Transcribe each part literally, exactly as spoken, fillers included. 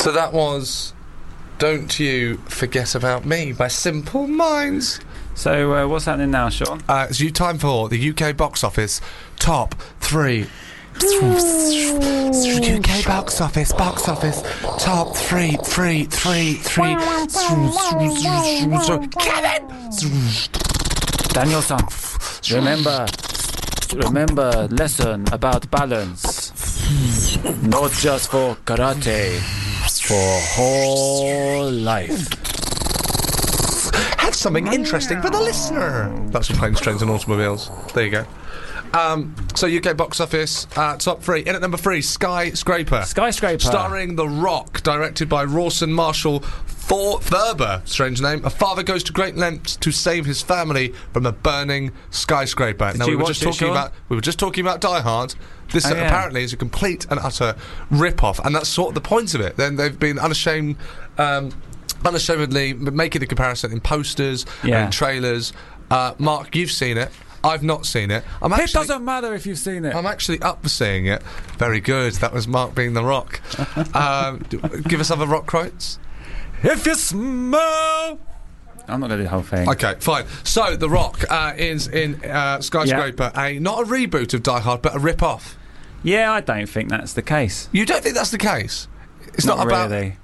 So that was Don't You Forget About Me by Simple Minds. So uh, what's happening now, Sean? Uh, it's you time for the U K box office top three. U K box office, box office, top three, three, three, three. Kevin! Danielson, remember, remember lesson about balance. Not just for karate, for whole life. Had something interesting for the listener. That's for Planes, Trains and Automobiles. There you go. Um, so U K box office, uh, top three. In at number three, Skyscraper. Skyscraper. Starring The Rock, directed by Rawson Marshall For Thurber. Strange name. A father goes to great lengths to save his family from a burning skyscraper. Did now you we were watch just it, talking Sean? about we were just talking about Die Hard. This Oh, uh, yeah. apparently is a complete and utter rip-off, and that's sort of the point of it. Then they've been unashamed. Um, unashamedly m- making the comparison in posters Yeah. and trailers. Uh, Mark, you've seen it. I've not seen it. I'm It actually, doesn't matter if you've seen it. I'm actually up for seeing it. Very good. That was Mark being The Rock. um, d- give us other Rock quotes. If you smell... I'm not going to do the whole thing. Okay, fine. So, The Rock uh, is in uh, Skyscraper, a not a reboot of Die Hard, but a rip-off. Yeah, I don't think that's the case. You don't think that's the case? It's not, Not about really.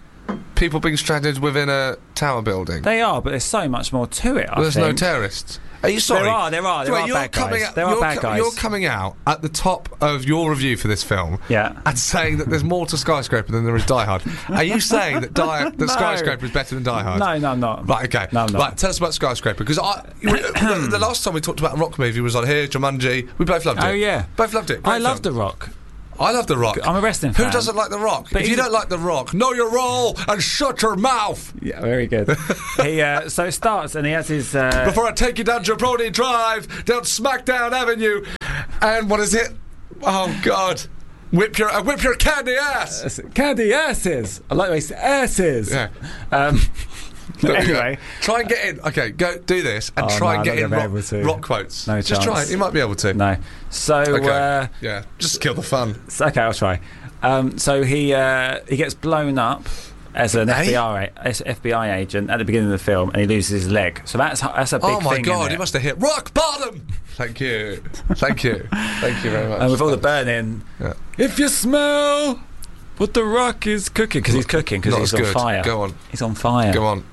people being stranded within a tower building. They are, but there's so much more to it, I Well, there's no think. terrorists. Are you sorry? There are, there are, there Wait, are you're bad coming guys. Out, There are you're bad co- guys. You're coming out at the top of your review for this film, Yeah. and saying that there's more to Skyscraper than there is Die Hard. Are you saying that Die that No. Skyscraper is better than Die Hard? No, no, I'm not. Right, okay. No, I'm not. Right, tell us about Skyscraper, because I the, the last time we talked about a rock movie was on here, Jumanji. We both loved it. Oh, yeah. Both loved it. I Great love film. The Rock. I love The Rock. I'm a wrestling Who fan. doesn't like The Rock? But if you he's- don't like The Rock, know your role and shut your mouth Yeah, very good. he uh, So it starts, and he has his... Uh, before I take you down Jabroni Drive, down Smackdown Avenue, and what is it? Oh God! Whip your uh, whip your candy ass. Candy asses. I like the way it's asses. Yeah. Um, There we go. anyway, try and get in. Okay, go do this and Oh, try no, and get I'm in not rock, gonna be able to. rock quotes. No Just try chance. it. You might be able to. no. So, Okay. uh, yeah. Just kill the fun. so okay, I'll try. Um, so he uh, he gets blown up as an Eh? F B I a- as F B I agent at the beginning of the film, and he loses his leg. So that's that's a big Oh my thing. God! in He it. must have hit rock bottom. Thank you. Thank you. Thank you very much. And with all the burning, Yeah. if you smell what the Rock is cooking, because he's cooking, because Not he's as on good. fire. Go on. He's on fire. Go on.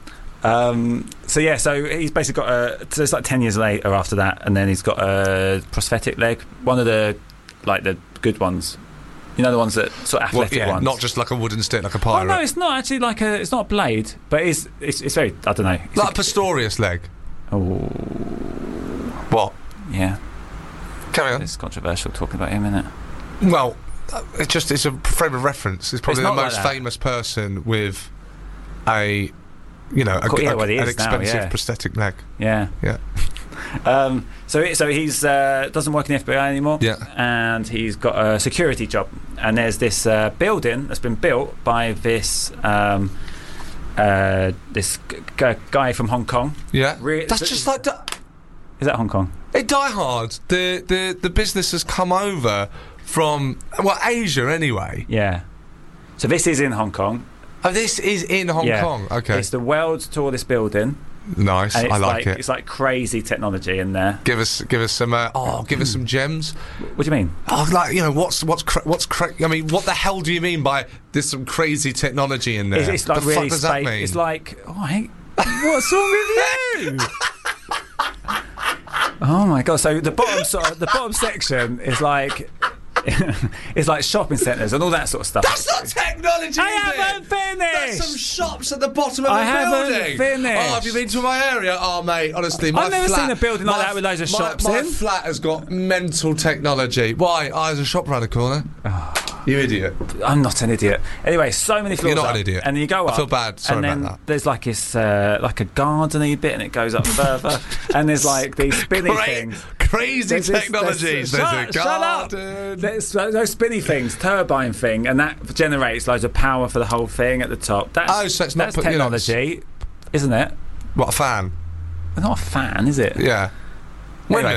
Um, so yeah, so he's basically got a. So it's like ten years later after that, and then he's got a prosthetic leg, one of the like the good ones. You know, the ones that sort of Well, athletic yeah, ones. not just like a wooden stick, like a Oh pirate. no, it's not actually like a. It's not a blade, but it's it's, it's very. I don't know. It's like a Pistorius leg. a, oh What? yeah, Carry on. it's controversial talking about him, isn't it? Well, uh, it's just it's a frame of reference. It's probably It's the not like most that. famous person with a, you know, a, Cool, yeah, a- well, he an is now, expensive yeah. prosthetic leg. Yeah. Yeah. Um, so it, so he's uh, doesn't work in the F B I anymore. Yeah. And he's got a security job. And there's this uh, building that's been built by this um, uh, this g- g- guy from Hong Kong. Yeah. Re- That's so- just like di- Is that Hong Kong? in Die Hard. The the the business has come over from well Asia anyway. Yeah. So this is in Hong Kong. Oh, this is in Hong Yeah. Kong. Okay. It's the world's tallest building. Nice. And it's I like, it. It's like crazy technology in there. Give us give us some. Uh, oh, give us some gems. What do you mean? Oh, like you know, what's what's cra- what's cra- I mean, what the hell do you mean by there's some crazy technology in there? It's, it's like the really fuck does that space. mean? It's like, oh, hey, what's wrong with you? Oh my god! So the bottom sort of, the bottom section is like it's like shopping centres and all that sort of stuff. That's not technology. I is haven't it? finished. There's some shops at the bottom of I the haven't building. finished. Oh, have you been to my area? Oh, mate, honestly, my I've never flat, seen a building like my- that with loads of my- shops my in. flat has got mental technology. Why? Oh, there's a shop around the corner. You idiot. I'm not an idiot. Anyway, so many floors. You're not up, an idiot. And you go I up. feel bad. Sorry and then about that. There's like this, uh, like a garden-y bit, and it goes up further. And there's like these spinny Cra- things. Crazy There's this- technologies. there's- There's, shut, a shut up. garden. There's those spinny things, turbine thing, and that generates loads of power for the whole thing at the top. That's, Oh, so it's not that's put- you know, technology, isn't it? What a fan. It's not a fan, is it? Yeah. Anyway, Windmill.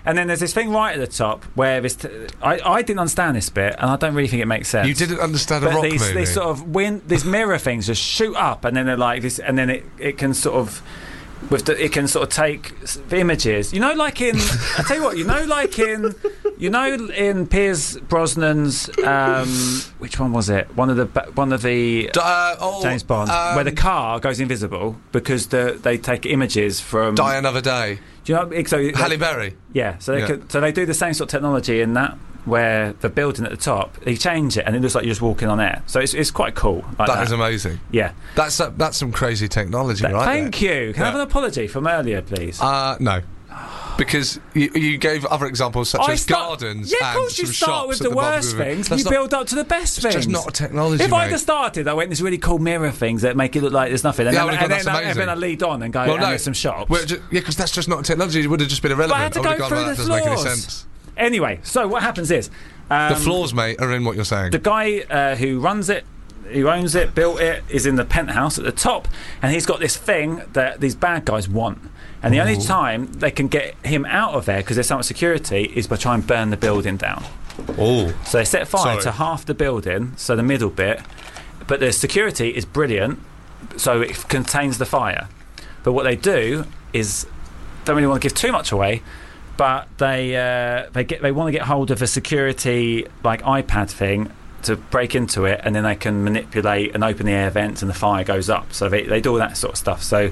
And then there's this thing right at the top where this. T- I I didn't understand this bit, and I don't really think it makes sense. You didn't understand a but rock these, movie. These sort of wind, these mirror things just shoot up, and then they're like this, and then it, it can sort of. With the, it can sort of take s- images, you know, like in. I tell you what, you know, like in, you know, in Pierce Brosnan's. Um, which one was it? One of the ba- one of the D- uh, oh, James Bond, um, where the car goes invisible because the, they take images from. Die Another Day. Do you know? What, so Halle Berry. Yeah, so they Yeah. Could, so they do the same sort of technology in that. Where the building at the top, they change it and it looks like you're just walking on air. So it's it's quite cool. Like That that is amazing. Yeah. That's uh, that's some crazy technology, Th- right? Thank there. you. Can I have Yeah. an apology from earlier, please? Uh, no. Because you, you gave other examples such I as start- gardens Yeah, of and course you some start shops with at the, the bottom worst of the- things. That's You not- build up to the best It's things. just not a technology, If I'd mate. have started, I went this really cool mirror things that make it look like there's nothing, and Yeah, I then, would've and gone, then, "That's I, and amazing." then I lead on and go, Well, and no. there's some shops. Well, ju- yeah, because that's just not technology. It would have just been irrelevant. But I had to I go would have gone, through well, the that doesn't make any floors. sense. Anyway, so what happens is um, The floors, mate, are in what you're saying. the guy uh, who runs it, who owns it, built it, is in the penthouse at the top, and he's got this thing that these bad guys want. And the only Ooh. time they can get him out of there, because there's so much security, is by trying to burn the building down. Oh. So they set fire Sorry. to half the building, so the middle bit, but the security is brilliant, so it contains the fire. But what they do is, don't really want to give too much away, but they uh, they get they want to get hold of a security like iPad thing to break into it, and then they can manipulate and open the air vents, and the fire goes up. So they they do all that sort of stuff. So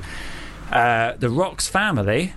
uh, the Rock's family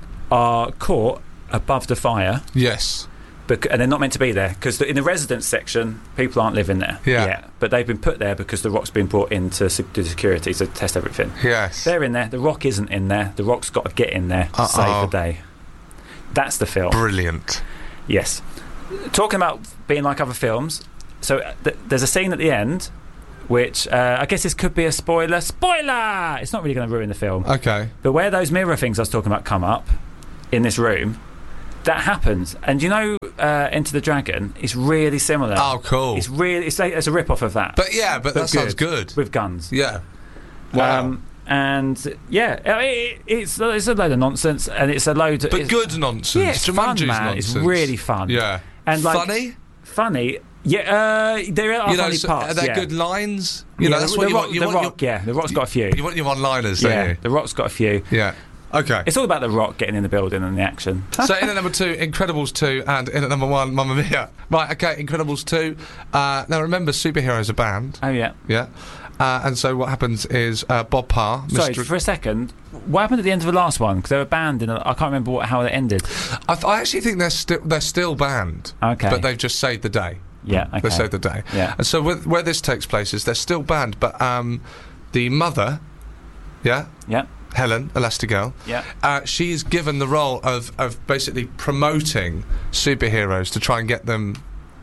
are caught above the fire. Yes. Bec- and they're not meant to be there because in the residence section, people aren't living there Yeah. yet. But they've been put there because the Rock's been brought in to se- do security to test everything. Yes. They're in there. The Rock isn't in there. The Rock's got to get in there to Uh-oh. save the day. That's the film. Brilliant. Yes. Talking about being like other films, so uh, th- there's a scene at the end, which uh, I guess this could be a spoiler. Spoiler! It's not really going to ruin the film. Okay. But where those mirror things I was talking about come up in this room, that happens. And you know, uh, Enter the Dragon is really similar. Oh, cool. It's really it's, like, it's a rip off of that. But yeah, but, that sounds good. with guns. Yeah. Wow. Um, and yeah, it, it, it's it's a load of nonsense, and it's a load. Of, but it's, good nonsense. Yeah, it's fun, Jumanji's man. nonsense. It's really fun. Yeah. And like, funny. Funny. Yeah, uh, there are You know, funny so parts. are there yeah. good lines? You Yeah, know, that's the, what the you rock, want. You the want rock, your, yeah, the Rock's got a few. You want your one-liners, don't Yeah, you? the Rock's got a few. Yeah. Okay. It's all about the Rock getting in the building and the action. So in at number two, Incredibles two, and in at number one, Mamma Mia. Right, okay, Incredibles two. Uh, now remember, superheroes are banned. Oh yeah. Yeah. Uh, and so what happens is uh, Bob Parr, Sorry, Mister for a second. What happened at the end of the last one? Because they were banned in. A, I can't remember what, how it ended. I, th- I actually think they're still they're still banned. Okay. But they've just saved the day. Yeah. Okay. They saved the day. Yeah. And so with, where this takes place is they're still banned, but um, the mother, yeah, Yeah. Helen Elastigirl, Yeah. uh, she's given the role of of basically promoting superheroes to try and get them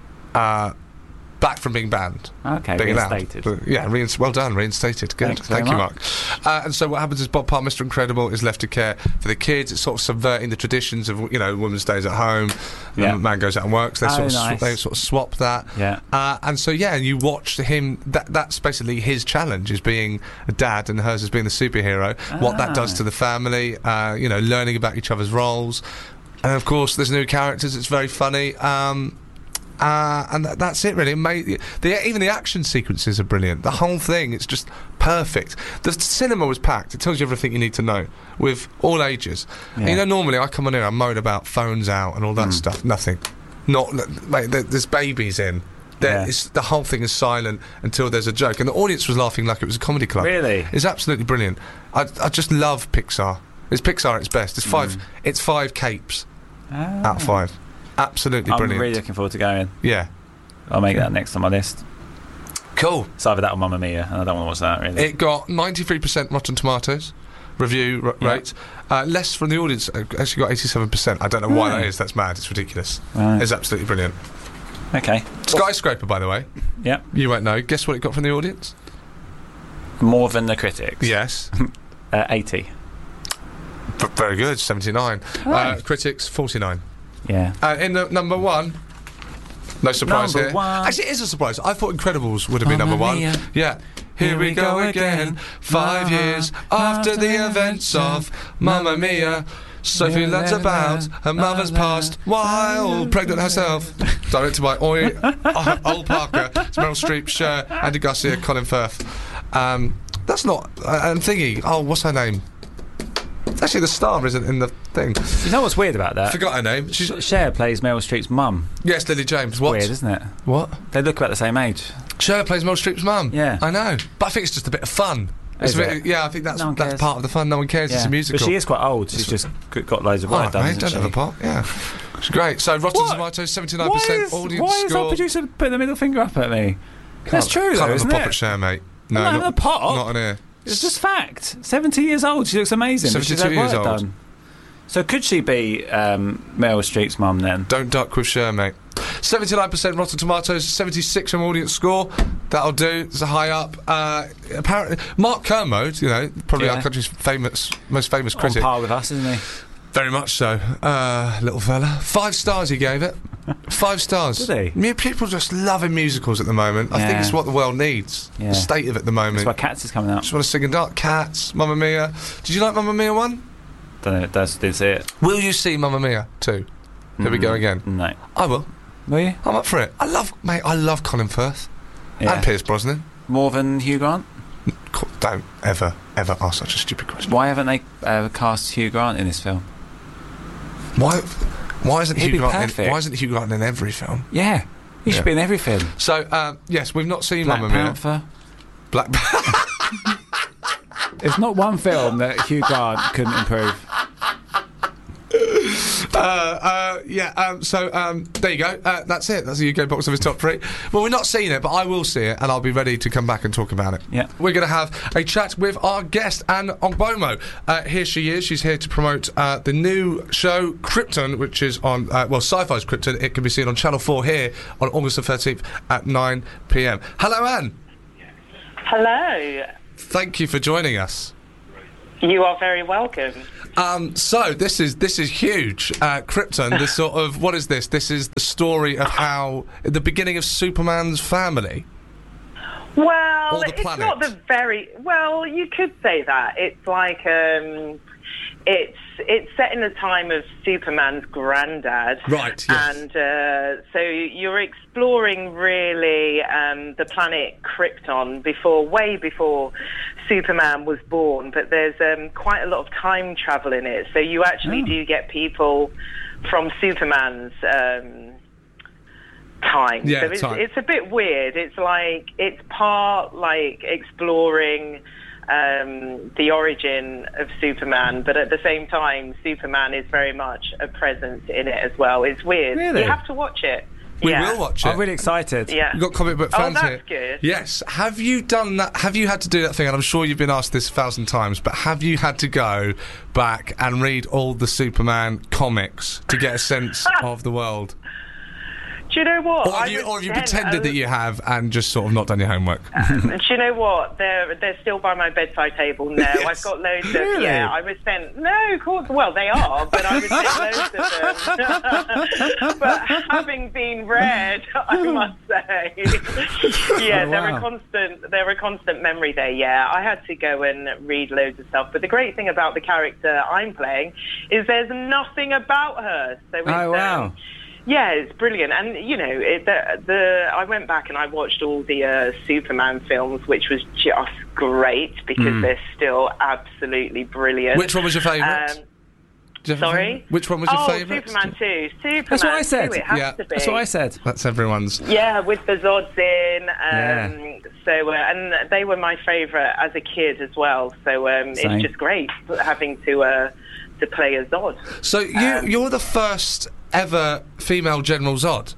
uh, back from being banned. Okay. Being allowed. Reinstated. Uh, Yeah, reins- well done, reinstated. Good. Thanks very Thank you, much. Mark. Uh, and so what happens is Bob Parr, Mister Incredible, is left to care for the kids. It's sort of subverting the traditions of, you know, woman stays at home, Yeah. the man goes out and works. They, Oh, sort of nice. sw- they sort of swap that. Yeah. Uh, and so, yeah, you watch him. That, that's basically his challenge, is being a dad, and hers is being the superhero. What that does Ah. to the family, uh, you know, learning about each other's roles. And, of course, there's new characters. It's very funny. Um, Uh, and th- that's it, really. Mate, the, even the action sequences are brilliant. The whole thing, it's just perfect. The cinema was packed. It tells you everything you need to know, with all ages. Yeah. And, you know, normally I come on here, I'm moan about phones out and all that Mm. stuff. Nothing. Not, mate, there, there's babies in. There, Yeah. it's, the whole thing is silent until there's a joke. And the audience was laughing like it was a comedy club. Really? It's absolutely brilliant. I, I just love Pixar. It's Pixar at its best. It's five, Mm. it's five capes Ah. out of five. Absolutely I'm brilliant. really looking forward to going. Yeah. I'll make that next on my list. Cool. It's either that or Mamma Mia, and I don't want to watch that really. It got ninety-three percent Rotten Tomatoes review r- Yeah. rate. Uh, less from the audience. uh, Actually got eighty-seven percent. I don't know why Hmm. that is. That's mad. It's ridiculous. Right. It's absolutely brilliant. Okay. Skyscraper, by the way. Yeah. You won't know. Guess what it got from the audience? More than the critics. Yes. Uh, eighty. V- very good. seventy-nine. Oh. Uh, critics, forty-nine. Yeah. Uh, in the number one. No surprise Number here. one. Actually, it is a surprise. I thought Incredibles would have been Mamma number one. Mia. Yeah. Here, we go again, five Uh-huh. years after the events of Mamma Mia. Sophie learns about her mother's past while pregnant herself. Directed by Oi, uh, Ol Parker, it's Meryl Streep, Cher, Andy Garcia, Colin Firth. Um, that's not... Uh, and thingy, oh, what's her name? Actually, the star isn't in the thing. You know what's weird about that? Forgot her name. She's, Cher plays Meryl Streep's mum. yes, Lily James. What? Weird, isn't it? What? They look about the same age. Cher plays Meryl Streep's mum. Yeah. I know. But I think it's just a bit of fun. It's Is a bit, it? yeah, I think that's No one that's cares. part of the fun. No one cares. It's a musical. But she is quite old. She's just g- got loads of All work right, done, mate, hasn't don't she? have a pot. Yeah. It's great. So, Rotten What? Tomatoes, seventy-nine Why percent is, audience why is score. our producer putting the middle finger up at me? That's true, Can't though, have isn't a pop it? at Cher, mate. No, I'm not having a pop. Not on here. It's just fact. seventy years old. She looks amazing. but she's seventy-two had years work old. Done. So could she be um, Meryl Streep's mum then? Don't duck with Cher, mate. seventy-nine percent Rotten Tomatoes, seventy-six from audience score. That'll do. It's a high up. Uh, apparently, Mark Kermode, you know, probably Yeah. our country's famous, most famous On critic. par with us, isn't he? Very much so. Uh, little fella. Five stars he gave it. Five stars. Did he? Yeah, people just loving musicals at the moment. I think Yeah. it's what the world needs. Yeah. The state of it at the moment. That's why Cats is coming out. Just want to sing and dance. Cats, Mamma Mia. Did you like Mamma Mia one? Don't know. That's, didn't see it. Will you see Mamma Mia two? Here we go again. No. I will. Will you? I'm up for it. I love, mate, I love Colin Firth. Yeah. And Pierce Brosnan. More than Hugh Grant? Co- Don't ever, ever ask such a stupid question. Why haven't they uh, cast Hugh Grant in this film? Why Why isn't He'd Hugh be Grant in, perfect. Why isn't Hugh Grant in every film? Yeah. He Yeah. should be in everything. So, um, yes, we've not seen Black Mamma Mia. Panther. Black There's not one film that Hugh Grant couldn't improve. Uh, uh, yeah, um, so um, there you go. Uh, that's it. That's the U K box office top three. Well, we're not seeing it, but I will see it, and I'll be ready to come back and talk about it. Yeah. We're going to have a chat with our guest, Anne Ogbomo. Uh, here she is. She's here to promote uh, the new show, Krypton, which is on, uh, well, Sci-Fi's Krypton. It can be seen on Channel four here on August the thirteenth at nine p m. Hello, Anne. Hello. Thank you for joining us. You are very welcome. Um, so this is this is huge. Uh, Krypton, this sort of what is this? This is the story of how the beginning of Superman's family. Well, Or the it's planet. not the very well. You could say that it's like um, it's it's set in the time of Superman's granddad, Right, yes. And uh, so you're exploring really um, the planet Krypton before, way before Superman was born. But there's um, quite a lot of time travel in it, so you actually Oh. do get people from Superman's Um, time. Yeah, so it's, time. it's a bit weird. It's like it's part like exploring um, the origin of Superman, but at the same time, Superman is very much a presence in it as well. It's weird. Really? You have to watch it. We yeah. will watch it. I'm really excited. Yeah. We've got comic book Oh, fans that's here. good. Yes. Have you done that? Have you had to do that thing? And I'm sure you've been asked this a thousand times, but have you had to go back and read all the Superman comics to get a sense of the world? Do you know what? Or have I you, was or have you then pretended a- that you have and just sort of not done your homework? Do you know what? They're they're still by my bedside table now. Yes. I've got loads of Really? yeah. I was sent no, of course. Well, they are, but I was sent loads of them. But having been read, I must say, yeah, Oh, they're wow. a constant. They're a constant memory there. Yeah, I had to go and read loads of stuff. But the great thing about the character I'm playing is there's nothing about her. So it's, Oh, wow. Um, yeah, it's brilliant, and you know, it, the, the I went back and I watched all the uh, Superman films, which was just great because they're still absolutely brilliant. Which one was your favourite? Um, Do you have a sorry? favourite? Which one was your oh, favourite? Superman two. Superman That's what I said. two, it has Yeah. to be. That's what I said. That's everyone's. Yeah, with the Zods in. Um, Yeah. So, uh, and they were my favourite as a kid as well. So um, Same. it's just great having to uh, to play a Zod. So you Um, you're the first ever female General Zod.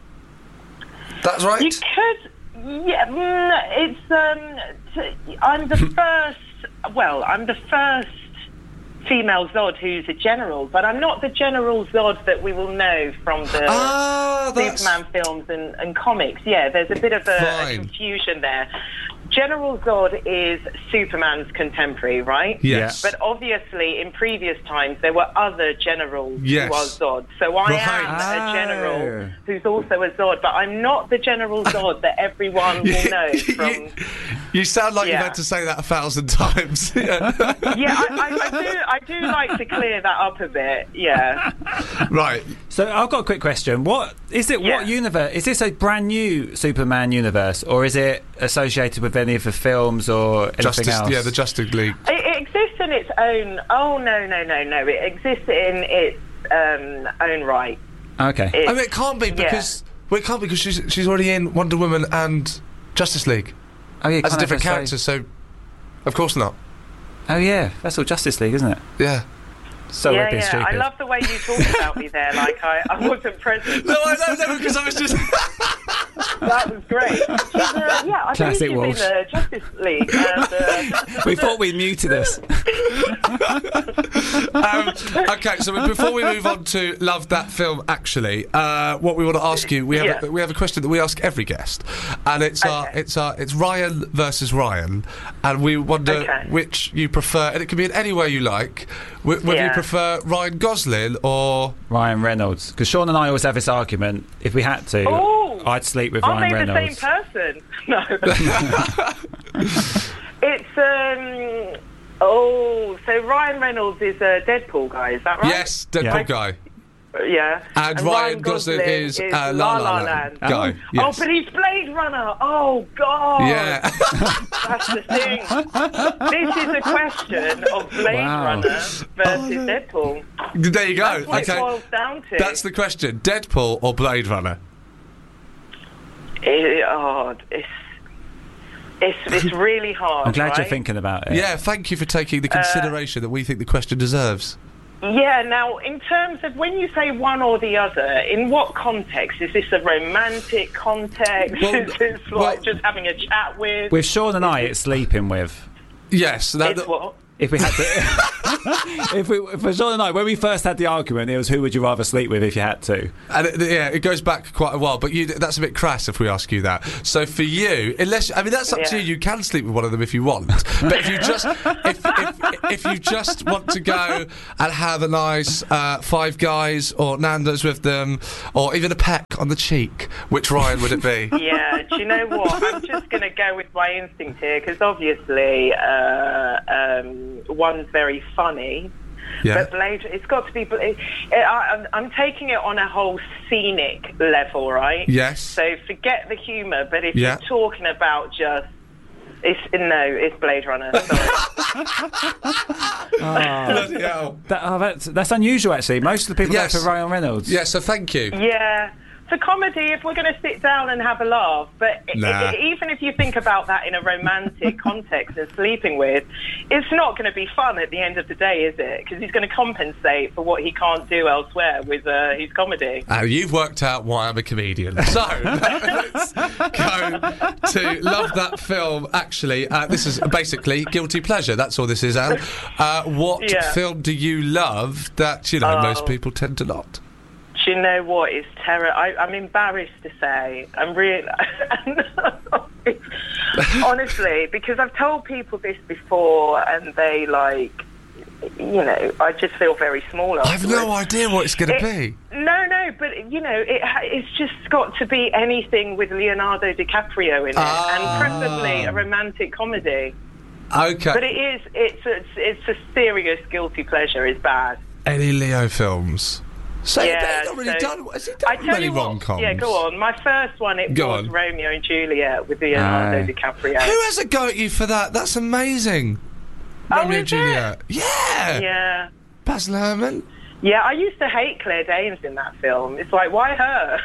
That's right. You could, yeah. mm, It's um. T- I'm the first. Well, I'm the first female Zod who's a general, but I'm not the General Zod that we will know from the Ah, that's Superman films and, and comics. Yeah, there's a bit of a, a Fine. confusion there. General Zod is Superman's contemporary, right? yes. But obviously, in previous times, there were other generals Yes. who are Zod. So I Right. am Oh. a general who's also a Zod, but I'm not the General Zod that everyone will know from... You sound like Yeah. you've had to say that a thousand times. Yeah. Yeah, I, I, I do. I do like to clear that up a bit. Yeah. Right. So I've got a quick question. What is it? Yeah. What universe is this? A brand new Superman universe, or is it associated with any of the films or anything Justice, else? yeah, the Justice League. It, it exists in its own. Oh no, no, no, no! It exists in its um, own right. Okay. It, I mean, it can't be because well, it can't be because she's she's already in Wonder Woman and Justice League oh yeah, as a can't different have a character. say- So, of course not. Oh yeah, that's all Justice League, isn't it? Yeah. So yeah, we're being yeah. stupid. I love the way you talk about me there. Like I, I wasn't present. No, I don't know because I was just. That was great. She's, uh, yeah, I Classic believe she's Walsh. in the Justice League. And, uh, We thought we'd muted us. um, okay, so before we move on to love that film, actually, uh, what we want to ask you, we have Yeah. a, we have a question that we ask every guest, and it's our Okay. it's our it's Ryan versus Ryan, and we wonder Okay. which you prefer, and it can be in any way you like. Wh- Whether you Yeah. prefer Ryan Gosling or Ryan Reynolds, because Sean and I always have this argument. If we had to, Ooh. I'd sleep with Aren't Ryan they Reynolds. the same person? No. It's um. Oh, so Ryan Reynolds is a Deadpool guy. Is that right? yes, Deadpool Yeah. guy, Yeah. and, Ryan Gosling, is, uh, La La Land Oh. guy. Oh, Yes. but he's Blade Runner. Oh God. Yeah. That's the thing. This is a question of Blade Wow. Runner versus Deadpool. There you go. That's what it Okay, boils down to. that's the question: Deadpool or Blade Runner? It, oh, it's it's it's really hard. I'm glad right? you're thinking about it. Yeah, thank you for taking Uh, the consideration that we think the question deserves. Yeah, now, in terms of when you say one or the other, in what context? Is this a romantic context? Well, Is this like well- just having a chat with? With Sean and I, it's sleeping with. Yes, that, It's that- what? If we had to, if we, for Sean and I, when we first had the argument, it was who would you rather sleep with if you had to? and it, yeah, it goes back quite a while. But you, that's a bit crass if we ask you that. So for you, unless I mean that's up to Yeah. you. You can sleep with one of them if you want. But if you just if, if, if you just want to go and have a nice uh, Five Guys or Nando's with them, or even a peck on the cheek, which Ryan would it be? Yeah, do you know what? I'm just going to go with my instinct here because obviously uh, um, one's very funny. Yeah. But Blade, it's got to be. It, it, I, I'm- I'm taking it on a whole scenic level, right? Yes. So forget the humour, but if Yeah. you're talking about just. It's, no, it's Blade Runner. Sorry. Bloody hell. That, oh, that's, that's unusual, actually. Most of the people Yes. go for Ryan Reynolds. Yeah. So thank you. Yeah. For comedy, if we're going to sit down and have a laugh, but i- Nah. i- even if you think about that in a romantic context and sleeping with, it's not going to be fun at the end of the day, is it? Because he's going to compensate for what he can't do elsewhere with uh, his comedy. Uh, you've worked out why I'm a comedian. So let's go to love that film. Actually, uh, this is basically guilty pleasure. That's all this is, Al. Uh, what Yeah. film do you love that you know Oh. most people tend to not? Do you know what? It's terror. I, I'm embarrassed to say. I'm really. Honestly, because I've told people this before and they, like, you know, I just feel very small I've afterwards. no idea what it's going to It- be. No, no, but, you know, it, ha- it's just got to be anything with Leonardo DiCaprio in it, Ah. and preferably a romantic comedy. Okay. But it is, it's a, it's a serious guilty pleasure. It's bad. Any Leo films? So Yeah, he's not really so- done. Has he I done tell many you what, rom-coms? yeah, go on. My first one, it Go was on. Romeo and Juliet with Leonardo Aye. DiCaprio. Who has a go at you for that? That's amazing. Oh, Romeo and is it? Juliet. Yeah. Yeah. Basil Herman. Yeah, I used to hate Claire Danes in that film. It's like, why her?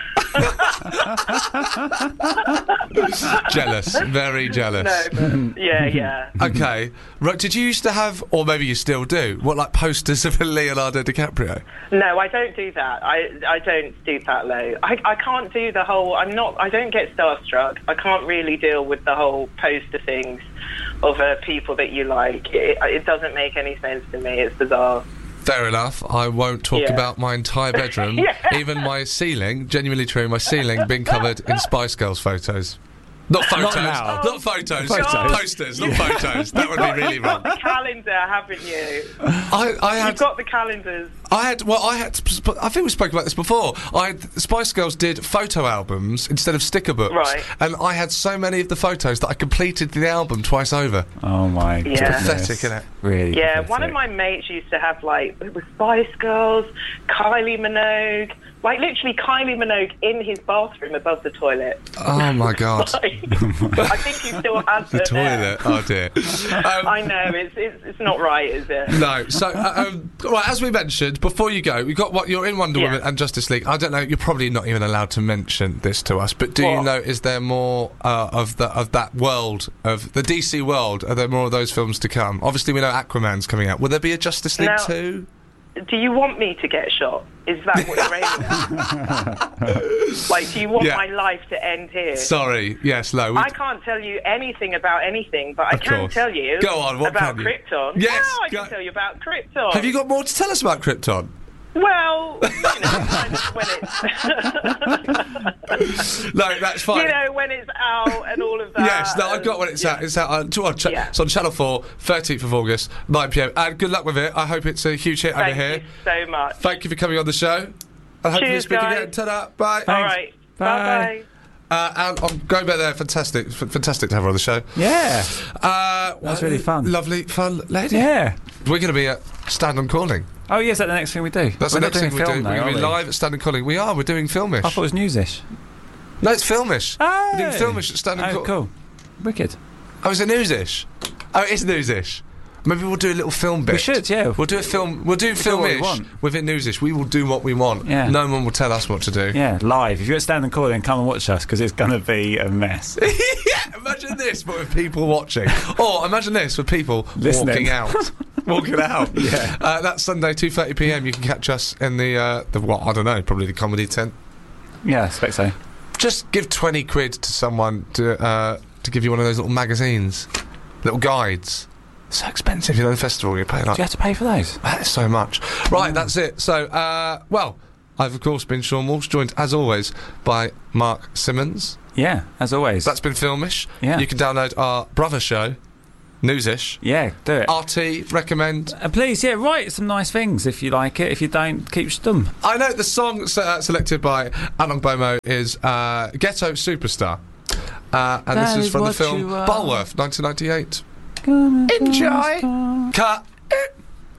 Jealous. Very jealous. no, but yeah, yeah. Okay. Right, did you used to have, or maybe you still do, what, like posters of Leonardo DiCaprio? No, I don't do that. I I don't stoop that low. I I can't do the whole. I'm not. I don't get starstruck. I can't really deal with the whole poster things of uh, people that you like. It, it doesn't make any sense to me. It's bizarre. Fair enough. I won't talk Yeah. about my entire bedroom, Yeah. even my ceiling, genuinely true, my ceiling being covered in Spice Girls photos. Not photos. now. Not photos. Photos. Posters, not photos. That would be really You've wrong. got the calendar, haven't you? I, I had You've got the calendars. I had, well, I had, to, I think we spoke about this before. I had, the Spice Girls did photo albums instead of sticker books. Right. And I had so many of the photos that I completed the album twice over. Oh my Yeah. goodness. Pathetic, isn't it? Really Yeah, pathetic. one of my mates used to have, like, it was Spice Girls, Kylie Minogue, like, literally Kylie Minogue in his bathroom above the toilet. Oh, my God. Like, I think he still has The it there. toilet. Oh, dear. Um, I know, it's, it's it's not right, is it? No. So, uh, um, right, as we mentioned, before you go, we've got what you're in Wonder Yeah. Woman and Justice League. I don't know, you're probably not even allowed to mention this to us, but do you What? know, is there more uh, of the of that world, of the D C world? Are there more of those films to come? Obviously, we know Aquaman's coming out. Will there be a Justice League Now- two? Do you want me to get shot? Is that what you're aiming at? Like, do you want Yeah. my life to end here? Sorry, yes, no. we- I can't tell you anything about anything, but I Of can course. tell you Go on, what about can you? Krypton. Yes, No, I go- can tell you about Krypton. Have you got more to tell us about Krypton? Well, you know, kind of when it's... No, that's fine. you know, when it's out and all of that. Yes, no, I've got when it's yeah. out. It's out. Uh, to- on cha- Yeah. It's on Channel Four, thirteenth of August, nine p m. And good luck with it. I hope it's a huge hit Thank over here. you so much. Thank you for coming on the show. I hope you Cheers, speak guys. again. Ta-da. Bye. All right. Bye. Bye-bye. Uh, and I'm going back there. Fantastic, f- fantastic to have her on the show. Yeah. Uh, That's really fun. Lovely, fun lady. Yeah. We're going to be at Stand on Calling. Oh, yeah, is that the next thing we do? That's We're the not next doing thing we film do. now, We're going are to be we? live at Stand on Calling. We are. We're doing Filmish. I thought it was newsish. No, it's Filmish. Oh, We're doing Filmish at Stand on oh, Calling. cool. Wicked. Oh, is it newsish? Oh, it is newsish. Maybe we'll do a little film bit. We should, yeah. We'll do a film. We'll do do what we Filmish want. within newsish. We will do what we want. Yeah. No one will tell us what to do. Yeah, live. If you're at Stand and Call, then come and watch us, because it's going to be a mess. Yeah, imagine this, but with people watching. Or imagine this with people Listening. walking out. Walking out. Yeah. Uh, that's Sunday, two thirty p m. You can catch us in the, uh, the what, I don't know, probably the comedy tent. Yeah, I expect so. Just give twenty quid to someone to uh, to give you one of those little magazines, little guides. So expensive, you know, the festival, you pay like... Do you have to pay for those? That is so much. Right, that's it. So, uh, well, I've of course been Sean Walsh, joined as always by Mark Simmons. Yeah, as always. That's been Filmish. Yeah. You can download our brother show, Newsish. Yeah, do it. R T, recommend. And please, yeah, write some nice things if you like it. If you don't, keep stum. I know the song se- uh, selected by Anong Bomo is uh, Ghetto Superstar. Uh, and That this is is from the what film you are. Bulworth, nineteen ninety-eight. Enjoy. Cut.